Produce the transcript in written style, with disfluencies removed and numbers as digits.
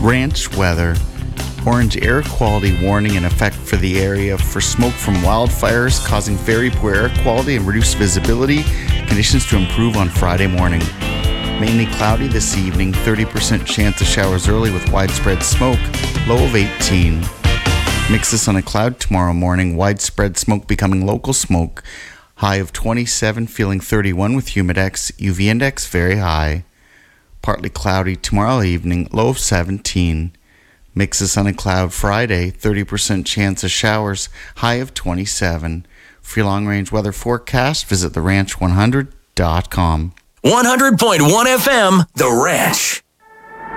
Ranch weather. Orange air quality warning in effect for the area for smoke from wildfires causing very poor air quality and reduced visibility. Conditions to improve on Friday morning. Mainly cloudy this evening, 30% chance of showers early with widespread smoke, low of 18. Mix this on a cloud tomorrow morning, widespread smoke becoming local smoke, high of 27, feeling 31 with humidex, UV index very high. Partly cloudy tomorrow evening, low of 17. Mix this on a cloud Friday, 30% chance of showers, high of 27. For your long-range weather forecast, visit theranch100.com. 100.1 FM, The Ranch.